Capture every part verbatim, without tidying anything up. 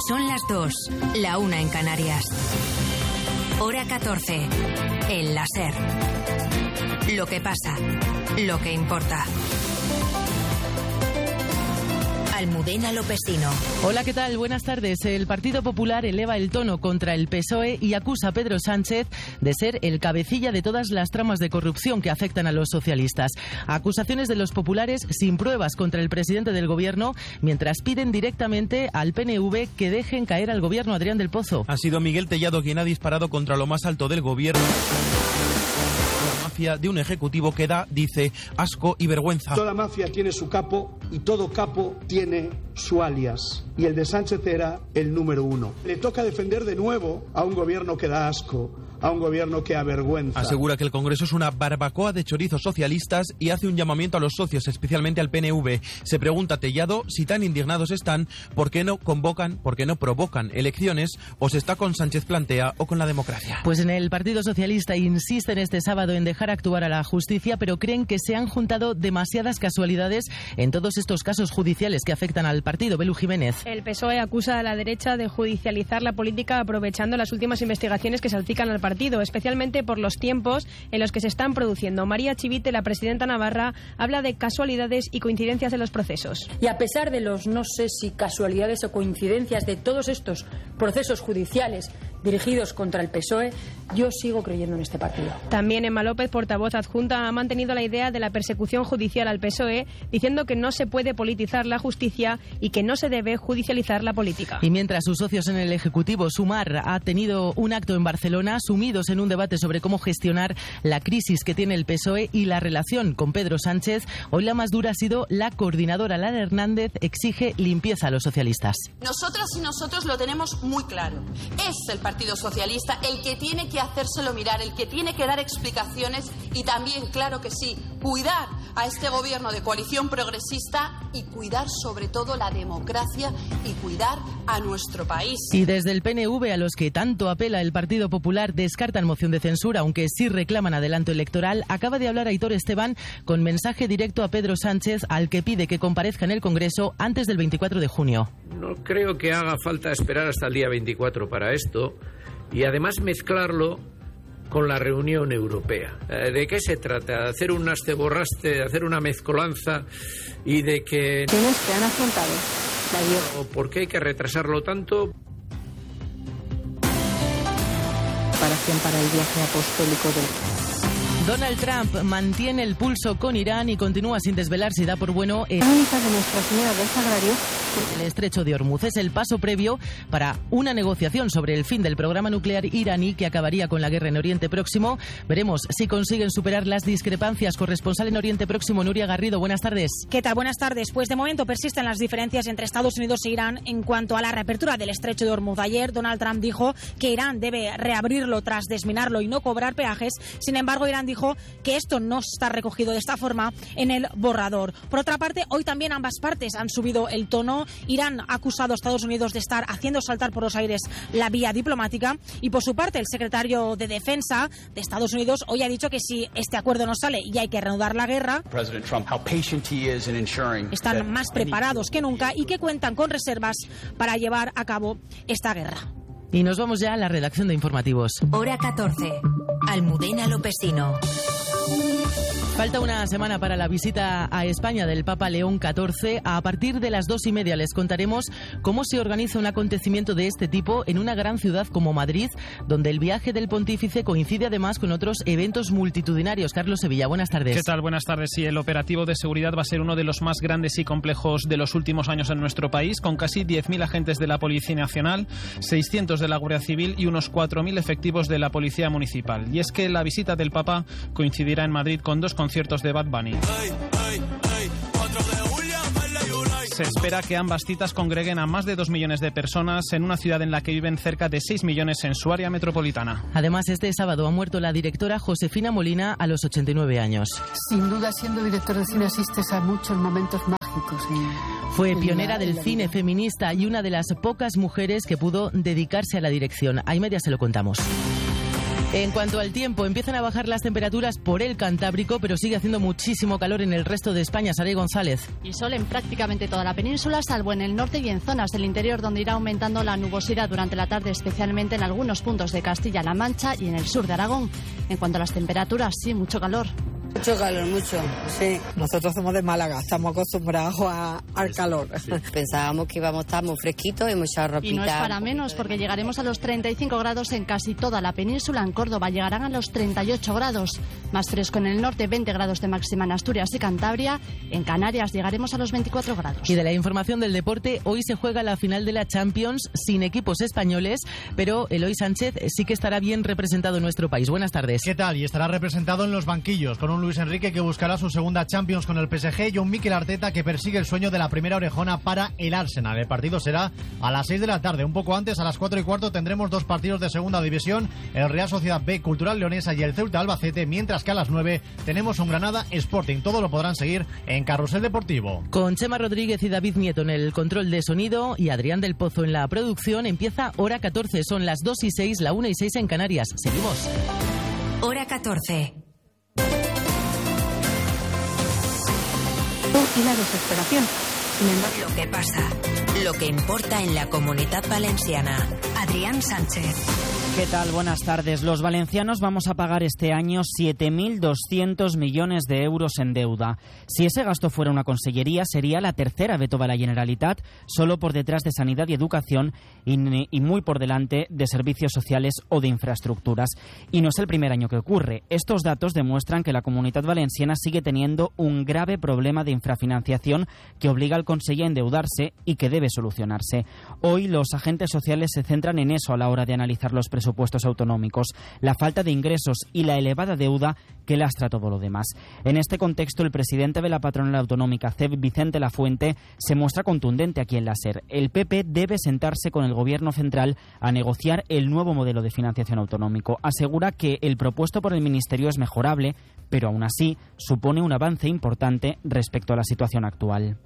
Son las dos, la una en Canarias. Hora catorce, en la SER. Lo que pasa, lo que importa. Almudena Lopesino. Hola, ¿qué tal? Buenas tardes. El Partido Popular eleva el tono contra el P S O E y acusa a Pedro Sánchez de ser el cabecilla de todas las tramas de corrupción que afectan a los socialistas. Acusaciones de los populares sin pruebas contra el presidente del gobierno, mientras piden directamente al P N V que dejen caer al gobierno Adrián del Pozo. Ha sido Miguel Tellado quien ha disparado contra lo más alto del gobierno. La mafia de un ejecutivo que da, dice, asco y vergüenza. Toda mafia tiene su capo y todo capo tiene su alias. Y el de Sánchez era el número uno. Le toca defender de nuevo a un gobierno que da asco, a un gobierno que avergüenza. Asegura que el Congreso es una barbacoa de chorizos socialistas y hace un llamamiento a los socios, especialmente al P N V. Se pregunta Tellado si tan indignados están, ¿por qué no convocan, por qué no provocan elecciones? ¿O se está con Sánchez Plantea o con la democracia? Pues en el Partido Socialista insisten este sábado en dejar actuar a la justicia, pero creen que se han juntado demasiadas casualidades en todos estos casos judiciales que afectan al partido. Belu Jiménez. El P S O E acusa a la derecha de judicializar la política aprovechando las últimas investigaciones que salpican al partido, especialmente por los tiempos en los que se están produciendo. María Chivite, la presidenta navarra, habla de casualidades y coincidencias en los procesos. Y a pesar de los, no sé si casualidades o coincidencias de todos estos procesos judiciales dirigidos contra el P S O E, yo sigo creyendo en este partido. También Emma López, portavoz adjunta, ha mantenido la idea de la persecución judicial al P S O E, diciendo que no se puede politizar la justicia y que no se debe judicializar la política. Y mientras sus socios en el Ejecutivo, Sumar, ha tenido un acto en Barcelona, sumidos en un debate sobre cómo gestionar la crisis que tiene el P S O E y la relación con Pedro Sánchez, hoy la más dura ha sido la coordinadora Lara Hernández, exige limpieza a los socialistas. Nosotras y nosotros lo tenemos muy claro. Es el Partido Socialista el que tiene que hacérselo mirar, el que tiene que dar explicaciones y también, claro que sí, cuidar a este gobierno de coalición progresista y cuidar sobre todo la democracia y cuidar a nuestro país. Y desde el P N V, a los que tanto apela el Partido Popular, descartan moción de censura, aunque sí reclaman adelanto electoral. Acaba de hablar Aitor Esteban con mensaje directo a Pedro Sánchez, al que pide que comparezca en el Congreso antes del veinticuatro de junio. No creo que haga falta esperar hasta el día veinticuatro para esto y además mezclarlo con la reunión europea. ¿De qué se trata? ¿De hacer un asteborraste, de hacer una mezcolanza y de que... ¿Quiénes te han afrontado? La ¿Por qué hay que retrasarlo tanto? Preparación para el viaje apostólico del... Donald Trump mantiene el pulso con Irán y continúa sin desvelar si da por bueno el... de Nuestra Señora del Sagrario. El estrecho de Hormuz es el paso previo para una negociación sobre el fin del programa nuclear iraní que acabaría con la guerra en Oriente Próximo. Veremos si consiguen superar las discrepancias. Corresponsal en Oriente Próximo, Nuria Garrido, buenas tardes. ¿Qué tal? Buenas tardes. Pues de momento persisten las diferencias entre Estados Unidos e Irán en cuanto a la reapertura del estrecho de Hormuz. Ayer Donald Trump dijo que Irán debe reabrirlo tras desminarlo y no cobrar peajes. Sin embargo, Irán dijo que esto no está recogido de esta forma en el borrador. Por otra parte, hoy también ambas partes han subido el tono. Irán ha acusado a Estados Unidos de estar haciendo saltar por los aires la vía diplomática y por su parte el secretario de Defensa de Estados Unidos hoy ha dicho que si este acuerdo no sale y hay que reanudar la guerra, están más preparados que nunca y que cuentan con reservas para llevar a cabo esta guerra. Y nos vamos ya a la redacción de informativos. Hora catorce. Almudena Lopesino. Falta una semana para la visita a España del Papa León catorce. A partir de las dos y media les contaremos cómo se organiza un acontecimiento de este tipo en una gran ciudad como Madrid, donde el viaje del pontífice coincide además con otros eventos multitudinarios. Carlos Sevilla, buenas tardes. ¿Qué tal? Buenas tardes. Sí, el operativo de seguridad va a ser uno de los más grandes y complejos de los últimos años en nuestro país, con casi diez mil agentes de la Policía Nacional, seiscientos de la Guardia Civil y unos cuatro mil efectivos de la Policía Municipal. Y es que la visita del Papa coincidirá en Madrid con dos conciertos de Bad Bunny. Se espera que ambas citas congreguen a más de dos millones de personas en una ciudad en la que viven cerca de seis millones en su área metropolitana. Además, este sábado ha muerto la directora Josefina Molina a los ochenta y nueve años. Sin duda, siendo director de cine asistes a muchos momentos mágicos. Y... Fue pionera del cine feminista y una de las pocas mujeres que pudo dedicarse a la dirección. A y media se lo contamos. En cuanto al tiempo, empiezan a bajar las temperaturas por el Cantábrico, pero sigue haciendo muchísimo calor en el resto de España. Saray González. Y sol en prácticamente toda la península, salvo en el norte y en zonas del interior, donde irá aumentando la nubosidad durante la tarde, especialmente en algunos puntos de Castilla-La Mancha y en el sur de Aragón. En cuanto a las temperaturas, sí, mucho calor. Mucho calor, mucho, sí. Nosotros somos de Málaga, estamos acostumbrados a, al calor. Sí. Pensábamos que íbamos a estar muy fresquitos y mucha ropita. Y no es para menos, porque llegaremos a los treinta y cinco grados en casi toda la península. En Córdoba llegarán a los treinta y ocho grados. Más fresco en el norte, veinte grados de máxima en Asturias y Cantabria. En Canarias llegaremos a los veinticuatro grados. Y de la información del deporte, hoy se juega la final de la Champions sin equipos españoles, pero Eloy Sánchez sí que estará bien representado en nuestro país. Buenas tardes. ¿Qué tal? Y estará representado en los banquillos, con un Luis Enrique que buscará su segunda Champions con el P S G y un Mikel Arteta que persigue el sueño de la primera orejona para el Arsenal. El partido será a las seis de la tarde. Un poco antes, a las cuatro y cuarto, tendremos dos partidos de segunda división, el Real Sociedad B Cultural Leonesa y el Ceuta Albacete, mientras que a las nueve tenemos un Granada Sporting. Todo lo podrán seguir en Carrusel Deportivo. Con Chema Rodríguez y David Nieto en el control de sonido y Adrián del Pozo en la producción, empieza Hora catorce. Son las dos y seis, la una y seis en Canarias. Seguimos. Hora catorce. Y la desesperación. Sin embargo, lo que pasa, lo que importa en la Comunitat Valenciana. Adrián Sánchez. ¿Qué tal? Buenas tardes. Los valencianos vamos a pagar este año siete mil doscientos millones de euros en deuda. Si ese gasto fuera una consellería, sería la tercera de toda la Generalitat, solo por detrás de Sanidad y Educación y, y muy por delante de servicios sociales o de infraestructuras. Y no es el primer año que ocurre. Estos datos demuestran que la Comunitat Valenciana sigue teniendo un grave problema de infrafinanciación que obliga al Consejo a endeudarse y que debe solucionarse. Hoy los agentes sociales se centran en eso a la hora de analizar los presupuestos presupuestos autonómicos, la falta de ingresos y la elevada deuda que lastra todo lo demás. En este contexto, el presidente de la patronal autonómica C E B, Vicente Lafuente, se muestra contundente aquí en la SER. El P P debe sentarse con el gobierno central a negociar el nuevo modelo de financiación autonómico. Asegura que el propuesto por el Ministerio es mejorable, pero aún así supone un avance importante respecto a la situación actual.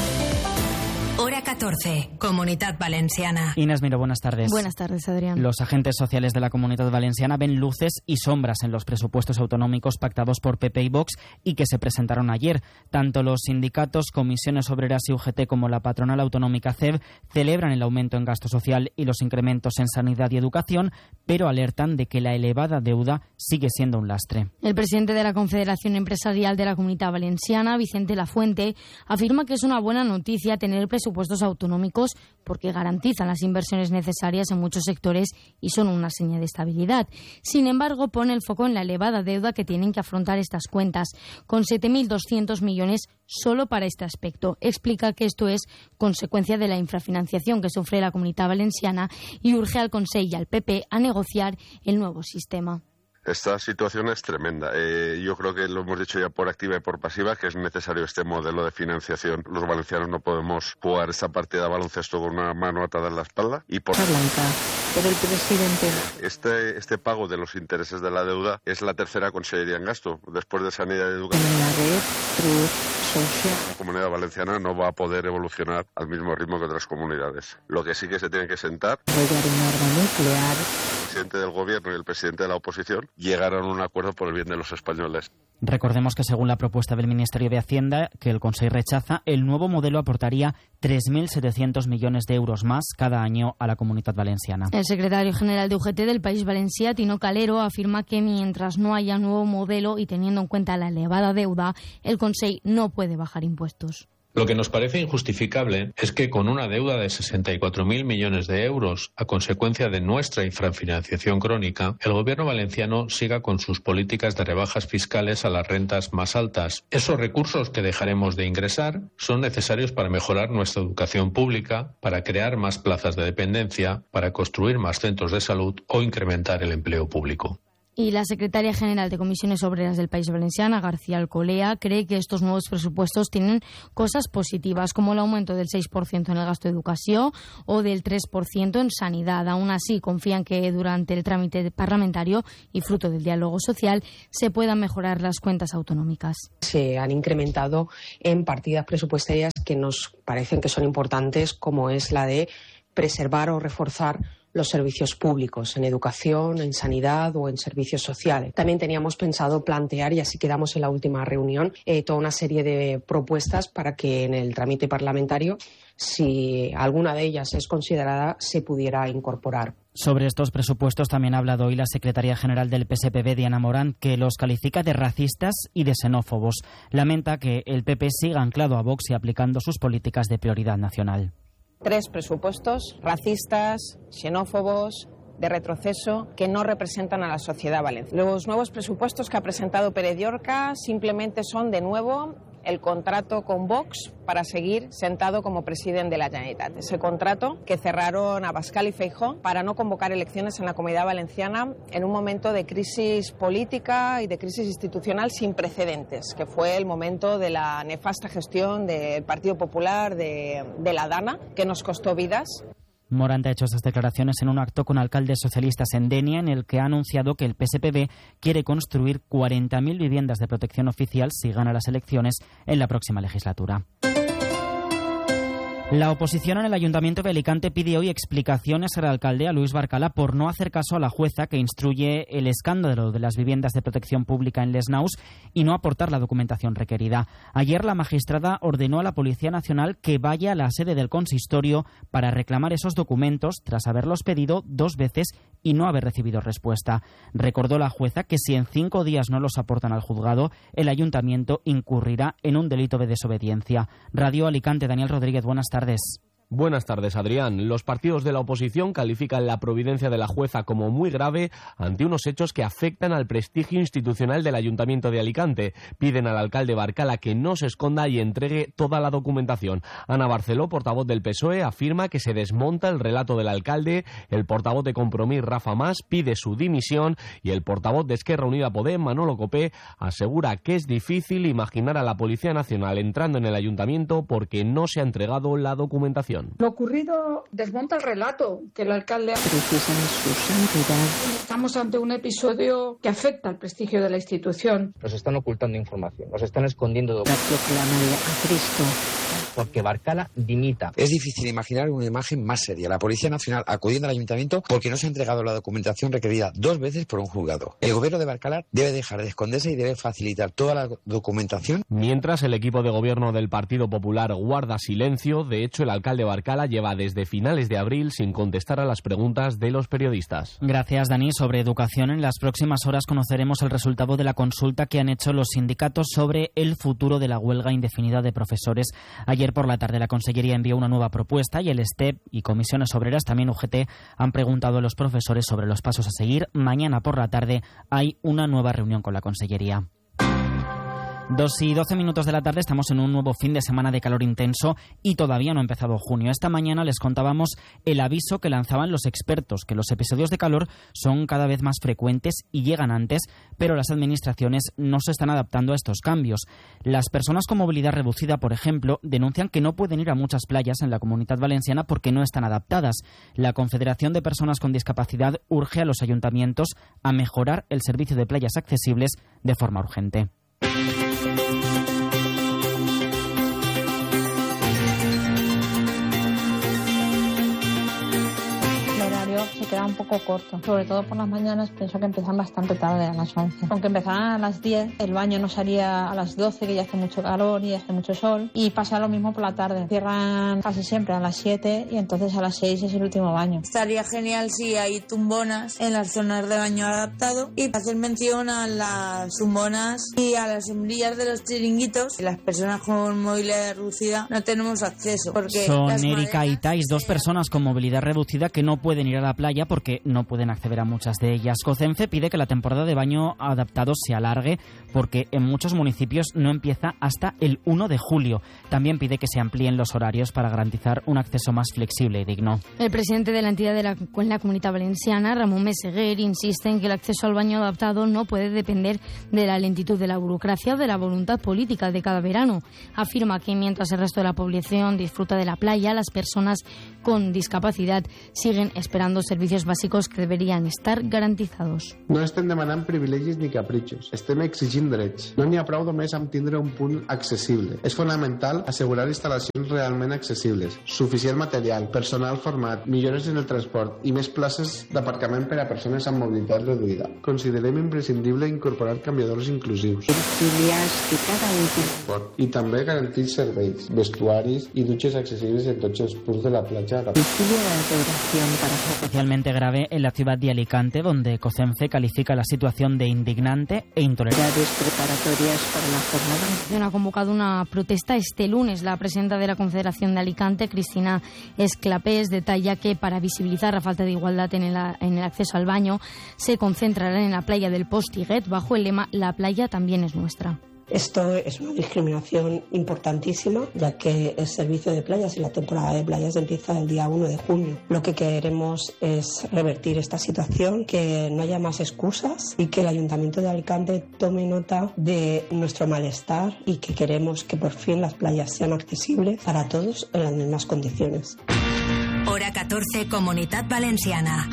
Hora catorce, Comunitat Valenciana. Inés Miro, buenas tardes. Buenas tardes, Adrián. Los agentes sociales de la Comunitat Valenciana ven luces y sombras en los presupuestos autonómicos pactados por P P y Vox y que se presentaron ayer. Tanto los sindicatos, comisiones obreras y U G T como la patronal autonómica C E B celebran el aumento en gasto social y los incrementos en sanidad y educación, pero alertan de que la elevada deuda sigue siendo un lastre. El presidente de la Confederación Empresarial de la Comunitat Valenciana, Vicente Lafuente, afirma que es una buena noticia tener presupuestos presupuestos autonómicos porque garantizan las inversiones necesarias en muchos sectores y son una señal de estabilidad. Sin embargo, pone el foco en la elevada deuda que tienen que afrontar estas cuentas, con siete mil doscientos millones solo para este aspecto. Explica que esto es consecuencia de la infrafinanciación que sufre la Comunitat Valenciana y urge al Consell y al P P a negociar el nuevo sistema. Esta situación es tremenda. Eh, yo creo que lo hemos dicho ya por activa y por pasiva, que es necesario este modelo de financiación. Los valencianos no podemos jugar esta partida de baloncesto con una mano atada en la espalda. Y por Blanca, pero el presidente... Este, este pago de los intereses de la deuda es la tercera consellería en gasto, después de Sanidad y Educación. En la red, Cruz, Social. La Comunidad Valenciana no va a poder evolucionar al mismo ritmo que otras comunidades. Lo que sí que se tiene que sentar... nuclear. El presidente del gobierno y el presidente de la oposición llegaron a un acuerdo por el bien de los españoles. Recordemos que según la propuesta del Ministerio de Hacienda, que el Consejo rechaza, el nuevo modelo aportaría tres mil setecientos millones de euros más cada año a la Comunitat Valenciana. El secretario general de U G T del País Valencià, Tino Calero, afirma que mientras no haya nuevo modelo y teniendo en cuenta la elevada deuda, el Consejo no puede bajar impuestos. Lo que nos parece injustificable es que con una deuda de sesenta y cuatro mil millones de euros a consecuencia de nuestra infrafinanciación crónica, el gobierno valenciano siga con sus políticas de rebajas fiscales a las rentas más altas. Esos recursos que dejaremos de ingresar son necesarios para mejorar nuestra educación pública, para crear más plazas de dependencia, para construir más centros de salud o incrementar el empleo público. Y la secretaria general de Comisiones Obreras del País Valenciano, García Alcolea, cree que estos nuevos presupuestos tienen cosas positivas, como el aumento del seis por ciento en el gasto de educación o del tres por ciento en sanidad. Aún así, confían que durante el trámite parlamentario y fruto del diálogo social se puedan mejorar las cuentas autonómicas. Se han incrementado en partidas presupuestarias que nos parecen que son importantes, como es la de preservar o reforzar los servicios públicos, en educación, en sanidad o en servicios sociales. También teníamos pensado plantear, y así quedamos en la última reunión, eh, toda una serie de propuestas para que en el trámite parlamentario, si alguna de ellas es considerada, se pudiera incorporar. Sobre estos presupuestos también ha hablado hoy la secretaria general del P S P B, Diana Morán, que los califica de racistas y de xenófobos. Lamenta que el P P siga anclado a Vox y aplicando sus políticas de prioridad nacional. Tres presupuestos racistas, xenófobos, de retroceso, que no representan a la sociedad valenciana. Los nuevos presupuestos que ha presentado Pere Llorca simplemente son, de nuevo, el contrato con Vox para seguir sentado como presidente de la Generalitat. Ese contrato que cerraron Abascal y Feijóo para no convocar elecciones en la Comunidad Valenciana en un momento de crisis política y de crisis institucional sin precedentes, que fue el momento de la nefasta gestión del Partido Popular, de, de la Dana, que nos costó vidas. Morante ha hecho estas declaraciones en un acto con alcaldes socialistas en Denia, en el que ha anunciado que el P S P B quiere construir cuarenta mil viviendas de protección oficial si gana las elecciones en la próxima legislatura. La oposición en el Ayuntamiento de Alicante pide hoy explicaciones al alcalde, a Luis Barcala, por no hacer caso a la jueza que instruye el escándalo de las viviendas de protección pública en Les Naus y no aportar la documentación requerida. Ayer la magistrada ordenó a la Policía Nacional que vaya a la sede del consistorio para reclamar esos documentos tras haberlos pedido dos veces y no haber recibido respuesta. Recordó la jueza que si en cinco días no los aportan al juzgado, el Ayuntamiento incurrirá en un delito de desobediencia. Radio Alicante, Daniel Rodríguez, buenas tardes. Tardes. Buenas tardes, Adrián. Los partidos de la oposición califican la providencia de la jueza como muy grave ante unos hechos que afectan al prestigio institucional del Ayuntamiento de Alicante. Piden al alcalde Barcala que no se esconda y entregue toda la documentación. Ana Barceló, portavoz del P S O E, afirma que se desmonta el relato del alcalde. El portavoz de Compromís, Rafa Mas, pide su dimisión y el portavoz de Esquerra Unida Podem, Manolo Copé, asegura que es difícil imaginar a la Policía Nacional entrando en el Ayuntamiento porque no se ha entregado la documentación. Lo ocurrido desmonta el relato que el alcalde ha... Precisan su santidad. Estamos ante un episodio que afecta al prestigio de la institución. Nos están ocultando información, nos están escondiendo documentación. Proclamaré a Cristo. Porque Barcala dimita. Es difícil imaginar una imagen más seria. La Policía Nacional acudiendo al Ayuntamiento porque no se ha entregado la documentación requerida dos veces por un juzgado. El gobierno de Barcala debe dejar de esconderse y debe facilitar toda la documentación. Mientras, el equipo de gobierno del Partido Popular guarda silencio. De hecho, el alcalde Barcala lleva desde finales de abril sin contestar a las preguntas de los periodistas. Gracias, Dani. Sobre educación, en las próximas horas conoceremos el resultado de la consulta que han hecho los sindicatos sobre el futuro de la huelga indefinida de profesores. Ayer por la tarde la Consellería envió una nueva propuesta y el S T E P y Comisiones Obreras, también U G T, han preguntado a los profesores sobre los pasos a seguir. Mañana por la tarde hay una nueva reunión con la Consellería. Dos y doce minutos de la tarde, estamos en un nuevo fin de semana de calor intenso y todavía no ha empezado junio. Esta mañana les contábamos el aviso que lanzaban los expertos, que los episodios de calor son cada vez más frecuentes y llegan antes, pero las administraciones no se están adaptando a estos cambios. Las personas con movilidad reducida, por ejemplo, denuncian que no pueden ir a muchas playas en la Comunidad Valenciana porque no están adaptadas. La Confederación de Personas con Discapacidad urge a los ayuntamientos a mejorar el servicio de playas accesibles de forma urgente. Se queda un poco corto, sobre todo por las mañanas. Pienso que empiezan bastante tarde, a las once. Aunque empezaran a las diez, el baño no salía a las doce, que ya hace mucho calor y hace mucho sol, y pasa lo mismo por la tarde. Cierran casi siempre a las siete y entonces a las seis es el último baño. Estaría genial si hay tumbonas en las zonas de baño adaptado y hacer mención a las tumbonas y a las sombrillas de los chiringuitos. Las personas con movilidad reducida no tenemos acceso. Porque son Erika y Tais, dos personas con movilidad reducida que no pueden ir a la playa porque no pueden acceder a muchas de ellas. COCENFE pide que la temporada de baño adaptado se alargue porque en muchos municipios no empieza hasta el uno de julio. También pide que se amplíen los horarios para garantizar un acceso más flexible y digno. El presidente de la entidad de la, en la Comunidad Valenciana, Ramón Meseguer, insiste en que el acceso al baño adaptado no puede depender de la lentitud de la burocracia o de la voluntad política de cada verano. Afirma que mientras el resto de la población disfruta de la playa, las personas con discapacidad siguen esperando servicios servicios básicos que deberían estar garantizados. No estem demanant privilegis ni capritxos, estem exigint drets. No n'hi ha prou només amb tindre un punt accessible. És fonamental assegurar instal·lacions realment accessibles, suficient material, personal format, millores en el transport i més places d'aparcament per a persones amb mobilitat reduïda. Considerem imprescindible incorporar canviadors inclusius. I també garantir serveis, vestuaris i dutxes accesibles en tots els punts de la platja. Especialmente grave en la ciudad de Alicante, donde COCENFE califica la situación de indignante e intolerable. Preparatorias para la jornada. Ha convocado una protesta este lunes. La presidenta de la Confederación de Alicante, Cristina Esclapés, detalla que para visibilizar la falta de igualdad en el, en el acceso al baño se concentrarán en la playa del Postiguet bajo el lema "La playa también es nuestra". Esto es una discriminación importantísima, ya que el servicio de playas y la temporada de playas empieza el día uno de junio. Lo que queremos es revertir esta situación, que no haya más excusas y que el Ayuntamiento de Alicante tome nota de nuestro malestar y que queremos que por fin las playas sean accesibles para todos en las mismas condiciones. Hora catorce, Comunitat Valenciana.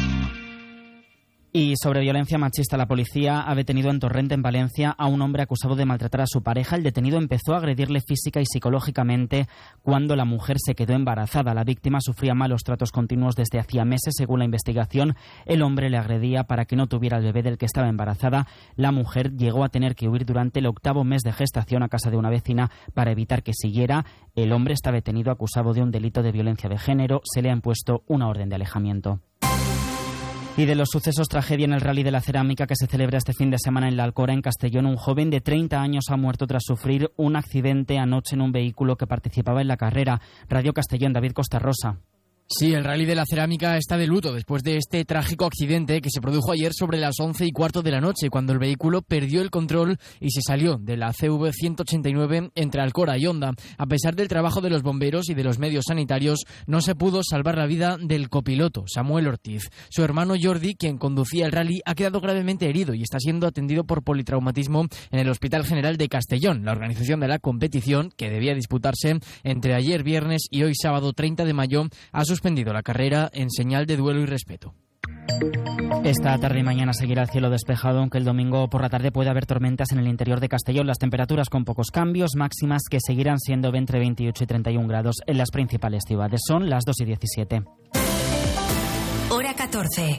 Y sobre violencia machista, la policía ha detenido en Torrent, en Valencia, a un hombre acusado de maltratar a su pareja. El detenido empezó a agredirle física y psicológicamente cuando la mujer se quedó embarazada. La víctima sufría malos tratos continuos desde hacía meses. Según la investigación, el hombre le agredía para que no tuviera el bebé del que estaba embarazada. La mujer llegó a tener que huir durante el octavo mes de gestación a casa de una vecina para evitar que siguiera. El hombre está detenido acusado de un delito de violencia de género. Se le ha impuesto una orden de alejamiento. Y de los sucesos, tragedia en el Rally de la Cerámica que se celebra este fin de semana en la Alcora, en Castellón. Un joven de treinta años ha muerto tras sufrir un accidente anoche en un vehículo que participaba en la carrera. Radio Castellón, David Costa Rosa. Sí, el Rally de la Cerámica está de luto después de este trágico accidente que se produjo ayer sobre las once y cuarto de la noche, cuando el vehículo perdió el control y se salió de la C V ciento ochenta y nueve entre Alcora y Honda. A pesar del trabajo de los bomberos y de los medios sanitarios, no se pudo salvar la vida del copiloto, Samuel Ortiz. Su hermano Jordi, quien conducía el Rally, ha quedado gravemente herido y está siendo atendido por politraumatismo en el Hospital General de Castellón. La organización de la competición, que debía disputarse entre ayer viernes y hoy sábado treinta de mayo, ha suspendido la carrera en señal de duelo y respeto. Esta tarde y mañana seguirá el cielo despejado, aunque el domingo por la tarde puede haber tormentas en el interior de Castellón. Las temperaturas con pocos cambios, máximas que seguirán siendo entre veintiocho y treinta y un grados en las principales ciudades. Son las dos y diecisiete. Hora catorce.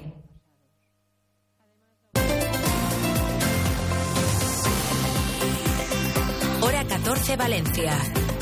Hora catorce, Valencia.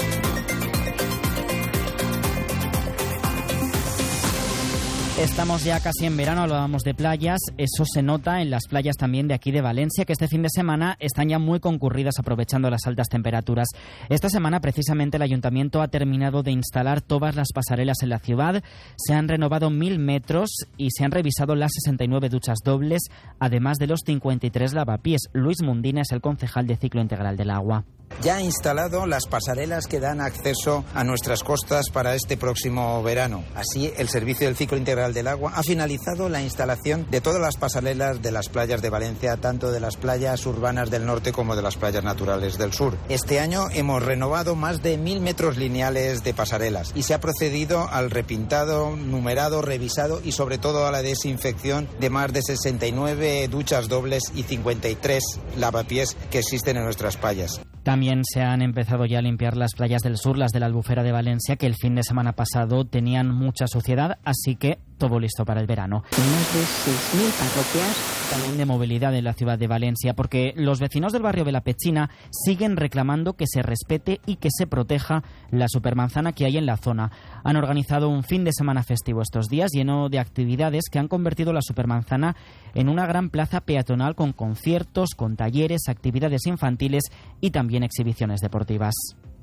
Estamos ya casi en verano, hablábamos de playas, eso se nota en las playas también de aquí de Valencia, que este fin de semana están ya muy concurridas aprovechando las altas temperaturas. Esta semana precisamente el Ayuntamiento ha terminado de instalar todas las pasarelas en la ciudad, se han renovado mil metros y se han revisado las sesenta y nueve duchas dobles, además de los cincuenta y tres lavapiés. Luis Mundina es el concejal de Ciclo Integral del Agua. Ya ha instalado las pasarelas que dan acceso a nuestras costas para este próximo verano. Así, el Servicio del Ciclo Integral del Agua ha finalizado la instalación de todas las pasarelas de las playas de Valencia, tanto de las playas urbanas del norte como de las playas naturales del sur. Este año hemos renovado más de mil metros lineales de pasarelas y se ha procedido al repintado, numerado, revisado y sobre todo a la desinfección de más de sesenta y nueve duchas dobles y cincuenta y tres lavapiés que existen en nuestras playas. También se han empezado ya a limpiar las playas del sur, las de la Albufera de Valencia, que el fin de semana pasado tenían mucha suciedad, así que todo listo para el verano. Más de seis mil parroquias. También de movilidad en la ciudad de Valencia, porque los vecinos del barrio de La Pechina siguen reclamando que se respete y que se proteja la supermanzana que hay en la zona. Han organizado un fin de semana festivo estos días lleno de actividades que han convertido la supermanzana en una gran plaza peatonal con conciertos, con talleres, actividades infantiles y también exhibiciones deportivas.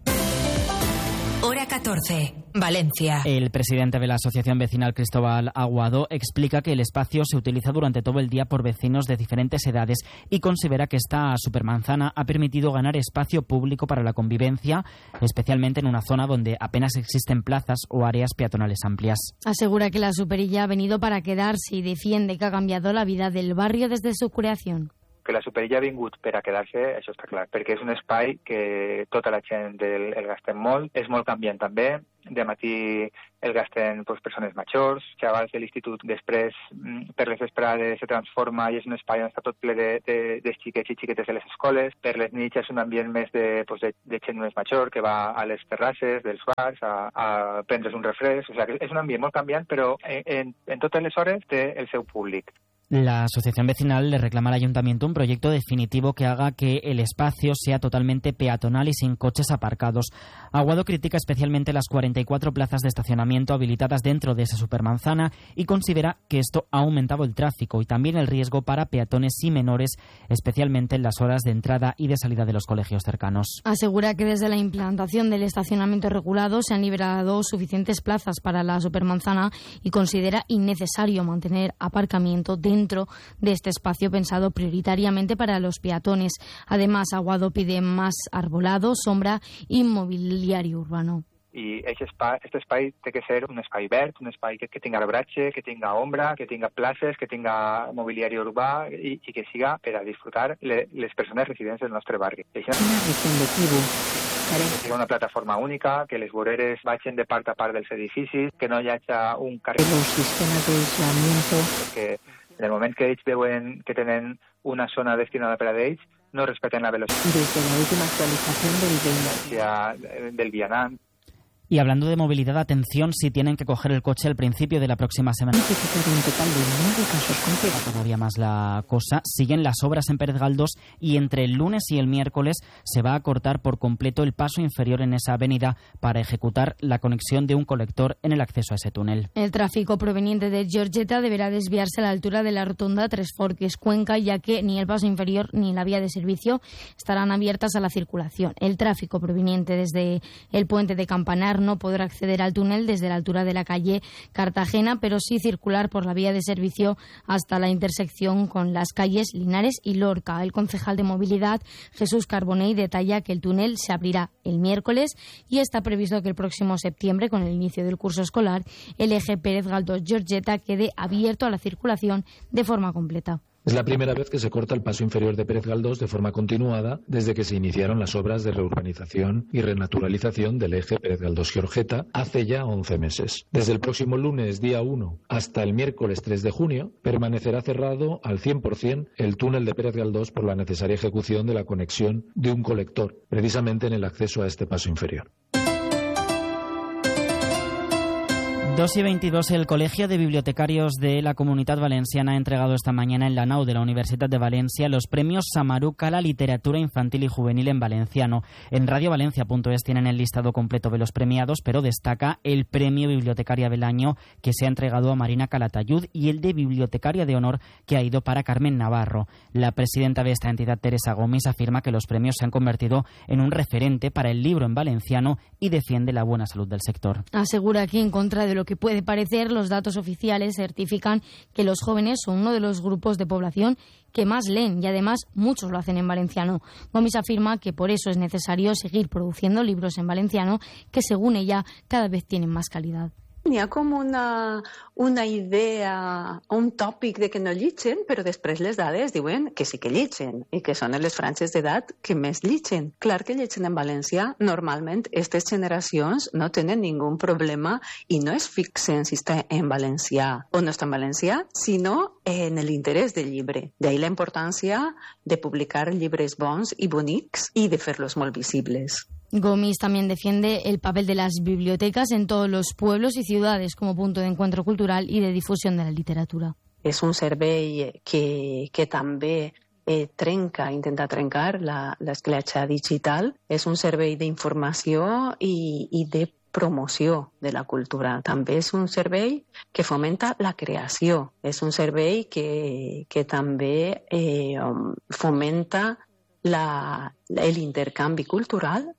Hora catorce, Valencia. El presidente de la Asociación Vecinal, Cristóbal Aguado, explica que el espacio se utiliza durante todo el día por vecinos de diferentes edades y considera que esta supermanzana ha permitido ganar espacio público para la convivencia, especialmente en una zona donde apenas existen plazas o áreas peatonales amplias. Asegura que la superilla ha venido para quedarse y defiende que ha cambiado la vida del barrio desde su creación. que la Superilla ha vingut per a quedar-se, això està clar, perquè és un espai que tota la gent el, el gastem molt, és molt canviant també. De matí el gasten pues, persones majors, xavals de l'institut, després per les vesprades se transforma i és un espai on està tot ple de, de, de xiquets i xiquetes de les escoles. Per les nits és un ambient més de, pues, de, de gent més major que va a les terrasses dels bars a, a prendre's un refresc. O sigui, és un ambient molt canviant, però en, en totes les hores té el seu públic. La asociación vecinal le reclama al ayuntamiento un proyecto definitivo que haga que el espacio sea totalmente peatonal y sin coches aparcados. Aguado critica especialmente las cuarenta y cuatro plazas de estacionamiento habilitadas dentro de esa supermanzana y considera que esto ha aumentado el tráfico y también el riesgo para peatones y menores, especialmente en las horas de entrada y de salida de los colegios cercanos. Asegura que desde la implantación del estacionamiento regulado se han liberado suficientes plazas para la supermanzana y considera innecesario mantener aparcamiento dentro dentro de este espacio pensado prioritariamente para los peatones. Además, Aguado pide más arbolado, sombra y mobiliario urbano. I aquest espai, aquest espai té que ser un espai verd, un espai que, que tinga arbratge, que tinga ombra, que tinga places, que tinga mobiliari urbà i, i que siga per a disfrutar le, les persones residents del nostre barri. Això és una plataforma única, que les voreres vagin de part a part dels edificis, que no hi hagi un carrer. Los sistemes d'aislamiento. Perquè en el moment que ells veuen que tenen una zona destinada per a ells, no respeten la velocitat. Desde la última actualización del del, del vianant. Y hablando de movilidad, atención si tienen que coger el coche al principio de la próxima semana. Un total de nueve casos confirmados. Todavía más la cosa. Siguen las obras en Pérez Galdós y entre el lunes y el miércoles se va a cortar por completo el paso inferior en esa avenida para ejecutar la conexión de un colector en el acceso a ese túnel. El tráfico proveniente de Giorgetta deberá desviarse a la altura de la rotonda Tres Forques, Cuenca, ya que ni el paso inferior ni la vía de servicio estarán abiertas a la circulación. El tráfico proveniente desde el puente de Campanar no podrá acceder al túnel desde la altura de la calle Cartagena, pero sí circular por la vía de servicio hasta la intersección con las calles Linares y Lorca. El concejal de Movilidad, Jesús Carbonell, detalla que el túnel se abrirá el miércoles y está previsto que el próximo septiembre, con el inicio del curso escolar, el eje Pérez Galdós-Giorgetta quede abierto a la circulación de forma completa. Es la primera vez que se corta el paso inferior de Pérez Galdós de forma continuada desde que se iniciaron las obras de reurbanización y renaturalización del eje Pérez Galdós-Giorgetta hace ya once meses. Desde el próximo lunes, día uno, hasta el miércoles tres de junio, permanecerá cerrado al cien por ciento el túnel de Pérez Galdós por la necesaria ejecución de la conexión de un colector, precisamente en el acceso a este paso inferior. dos y veintidós, el Colegio de Bibliotecarios de la Comunitat Valenciana ha entregado esta mañana en la nau de la Universitat de Valencia los premios Samaruc a la literatura infantil y juvenil en valenciano. En radiovalencia punto es tienen el listado completo de los premiados, pero destaca el premio Bibliotecaria del Año que se ha entregado a Marina Calatayud y el de Bibliotecaria de Honor que ha ido para Carmen Navarro. La presidenta de esta entidad, Teresa Gomis, afirma que los premios se han convertido en un referente para el libro en valenciano y defiende la buena salud del sector. Asegura que, en contra de lo que puede parecer, los datos oficiales certifican que los jóvenes son uno de los grupos de población que más leen y además muchos lo hacen en valenciano. Gomis afirma que por eso es necesario seguir produciendo libros en valenciano que, según ella, cada vez tienen más calidad. N'hi ha com una, una idea, un tòpic de que no llitgen, però després les dades diuen que sí que llitgen i que són les franges d'edat que més llitgen. Clar que llitgen en valencià. Normalment, aquestes generacions no tenen ningú problema i no es fixen si està en valencià o no està en valencià, sinó en l'interès del llibre. D'ahí la importància de publicar llibres bons i bonics i de fer-los molt visibles. Gomis también defiende el papel de las bibliotecas en todos los pueblos y ciudades como punto de encuentro cultural y de difusión de la literatura. És un servei que, que també eh, trenca, intenta trencar la, l'escletxa digital. És un servei d'informació i, i de promoció de la cultura. També és un servei que fomenta la creació. És un servei que, que també eh, fomenta la, l'intercanvi cultural.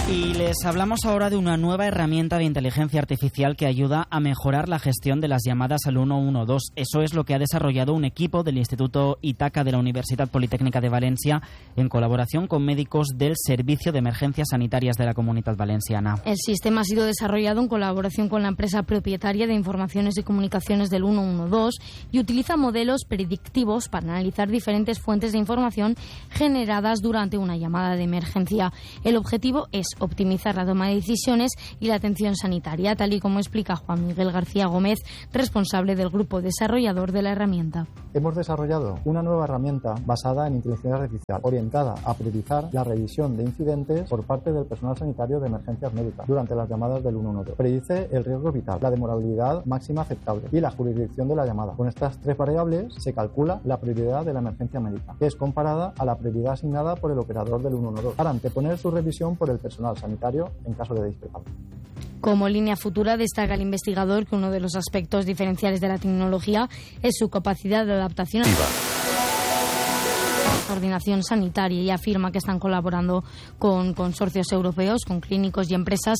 Y les hablamos ahora de una nueva herramienta de inteligencia artificial que ayuda a mejorar la gestión de las llamadas al uno uno dos. Eso es lo que ha desarrollado un equipo del Instituto Itaca de la Universidad Politécnica de Valencia en colaboración con médicos del Servicio de Emergencias Sanitarias de la Comunidad Valenciana. El sistema ha sido desarrollado en colaboración con la empresa propietaria de informaciones y comunicaciones del uno uno dos y utiliza modelos predictivos para analizar diferentes fuentes de información generadas durante una llamada de emergencia. El objetivo es optimizar la toma de decisiones y la atención sanitaria, tal y como explica Juan Miguel García Gómez, responsable del grupo desarrollador de la herramienta. Hemos desarrollado una nueva herramienta basada en inteligencia artificial, orientada a priorizar la revisión de incidentes por parte del personal sanitario de emergencias médicas durante las llamadas del uno uno dos. Predice el riesgo vital, la demorabilidad máxima aceptable y la jurisdicción de la llamada. Con estas tres variables se calcula la prioridad de la emergencia médica, que es comparada a la prioridad asignada por el operador del uno uno dos, para anteponer su revisión por el personal sanitario en caso de discrepancia. Como línea futura, destaca el investigador que uno de los aspectos diferenciales de la tecnología es su capacidad de adaptación a la coordinación sanitaria, y afirma que están colaborando con consorcios europeos, con clínicos y empresas.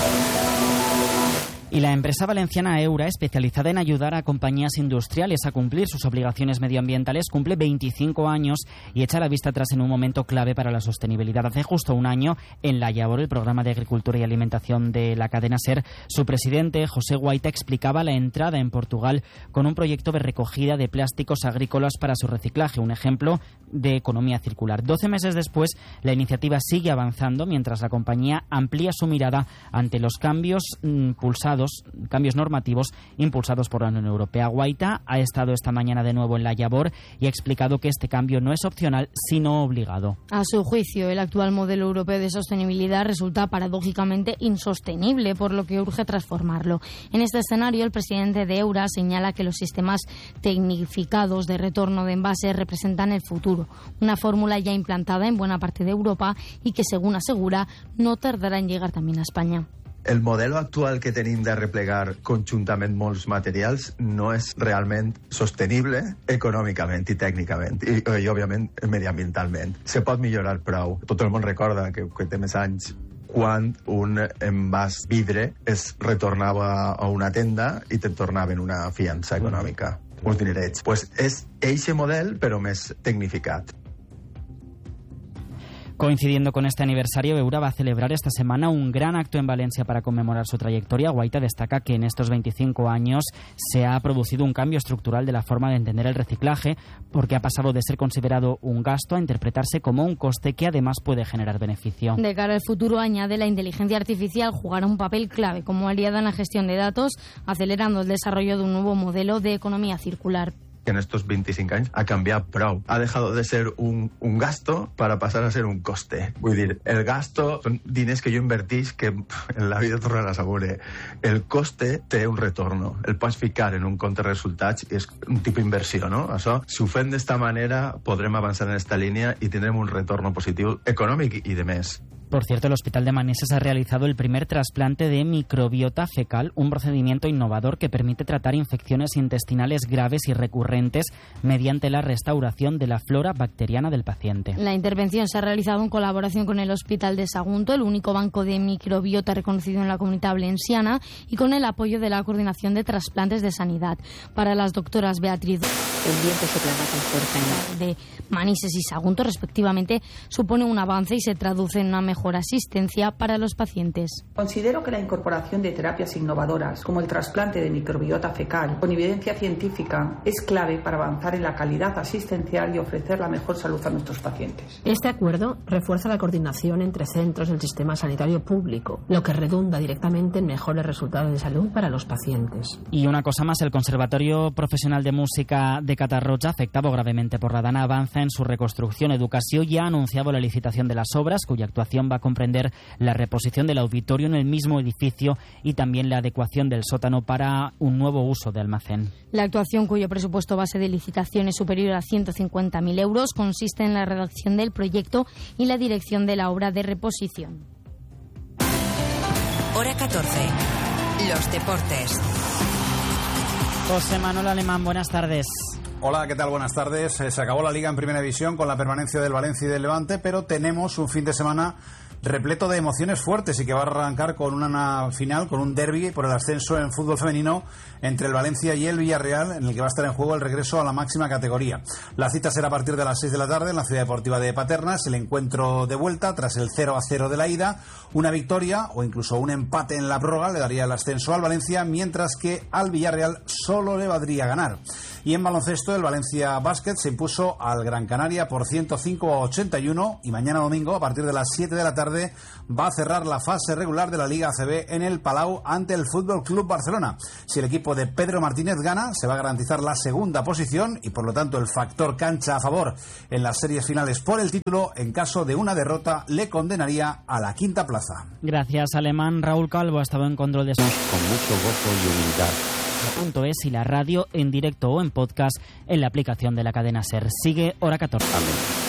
Y la empresa valenciana Eura, especializada en ayudar a compañías industriales a cumplir sus obligaciones medioambientales, cumple veinticinco años y echa la vista atrás en un momento clave para la sostenibilidad. Hace justo un año, en La Llavor, el programa de agricultura y alimentación de la cadena SER, su presidente, José Guaita, explicaba la entrada en Portugal con un proyecto de recogida de plásticos agrícolas para su reciclaje, un ejemplo de economía circular. Doce meses después, la iniciativa sigue avanzando mientras la compañía amplía su mirada ante los cambios impulsados cambios normativos impulsados por la Unión Europea. Guaita ha estado esta mañana de nuevo en La Llavor y ha explicado que este cambio no es opcional, sino obligado. A su juicio, el actual modelo europeo de sostenibilidad resulta paradójicamente insostenible, por lo que urge transformarlo. En este escenario, el presidente de Eura señala que los sistemas tecnificados de retorno de envases representan el futuro, una fórmula ya implantada en buena parte de Europa y que, según asegura, no tardará en llegar también a España. El modelo actual que tenim de replegar conjuntament molts materials no és realment sostenible econòmicament i tècnicament i, i òbviament, mediambientalment. Se pot millorar prou. Tot el món recorda que, que té més anys quan un envàs vidre es retornava a una tenda i te'n tornaven una fiança econòmica, uns dinerets. Pues és eixe model, però més tecnificat. Coincidiendo con este aniversario, Eura va a celebrar esta semana un gran acto en Valencia para conmemorar su trayectoria. Guaita destaca que en estos veinticinco años se ha producido un cambio estructural de la forma de entender el reciclaje, porque ha pasado de ser considerado un gasto a interpretarse como un coste que además puede generar beneficio. De cara al futuro, añade, la inteligencia artificial jugará un papel clave como aliada en la gestión de datos, acelerando el desarrollo de un nuevo modelo de economía circular. En estos veinticinc anys ha canviat prou. Ha dejado de ser un, un gasto para pasar a ser un coste. Vull dir, el gasto són diners que jo invertís que en la vida tornarà a saber. El coste té un retorno. El pots ficar en un compte de resultats i és un tipus d'inversió, no? Això, si ho fem d'esta manera, podrem avançar en esta línia i tindrem un retorno positiu econòmic i de més. Por cierto, el Hospital de Manises ha realizado el primer trasplante de microbiota fecal, un procedimiento innovador que permite tratar infecciones intestinales graves y recurrentes mediante la restauración de la flora bacteriana del paciente. La intervención se ha realizado en colaboración con el Hospital de Sagunto, el único banco de microbiota reconocido en la Comunidad Valenciana, y con el apoyo de la Coordinación de Trasplantes de Sanidad. Para las doctoras Beatriz el viento soplaba con fuerza en de Manises y Sagunto, respectivamente, supone un avance y se traduce en una mejor asistencia para los pacientes. Considero que la incorporación de terapias innovadoras como el trasplante de microbiota fecal con evidencia científica es clave para avanzar en la calidad asistencial y ofrecer la mejor salud a nuestros pacientes. Este acuerdo refuerza la coordinación entre centros del sistema sanitario público, lo que redunda directamente en mejores resultados de salud para los pacientes. Y una cosa más, el Conservatorio Profesional de Música de Catarroja, afectado gravemente por la Dana, avanza en su reconstrucción. Educación ya ha anunciado la licitación de las obras, cuya actuación va a comprender la reposición del auditorio en el mismo edificio y también la adecuación del sótano para un nuevo uso de almacén. La actuación, cuyo presupuesto base de licitación es superior a ciento cincuenta mil euros, consiste en la redacción del proyecto y la dirección de la obra de reposición. Hora catorce. Los deportes. José Manuel Alemán, buenas tardes. Hola, ¿qué tal? Buenas tardes. Se acabó la Liga en Primera División con la permanencia del Valencia y del Levante, pero tenemos un fin de semana repleto de emociones fuertes y que va a arrancar con una final, con un derbi por el ascenso en fútbol femenino entre el Valencia y el Villarreal, en el que va a estar en juego el regreso a la máxima categoría. La cita será a partir de las seis de la tarde en la Ciudad Deportiva de Paternas, el encuentro de vuelta tras el cero a cero de la ida. Una victoria o incluso un empate en la prórroga le daría el ascenso al Valencia, mientras que al Villarreal solo le valdría ganar. Y en baloncesto, el Valencia Basket se impuso al Gran Canaria por ciento cinco a ochenta y uno y mañana domingo, a partir de las siete de la tarde, va a cerrar la fase regular de la Liga A C B en el Palau ante el Fútbol Club Barcelona. Si el equipo de Pedro Martínez gana, se va a garantizar la segunda posición y por lo tanto el factor cancha a favor en las series finales por el título. En caso de una derrota, le condenaría a la quinta plaza. Gracias, Alemán. Raúl Calvo ha estado en control de... Con mucho gozo y humildad. Punto es y la radio en directo o en podcast en la aplicación de la cadena SER. Sigue Hora catorce. Amén.